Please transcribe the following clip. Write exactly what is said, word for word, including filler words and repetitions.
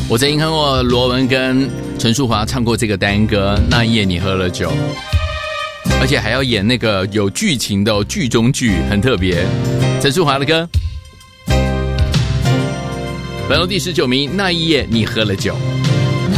我曾经看过罗文跟陈淑华唱过这个单歌《那一夜你喝了酒》，而且还要演那个有剧情的、哦、剧中剧，很特别。陈淑华的歌，本周第十九名《那一夜你喝了酒》。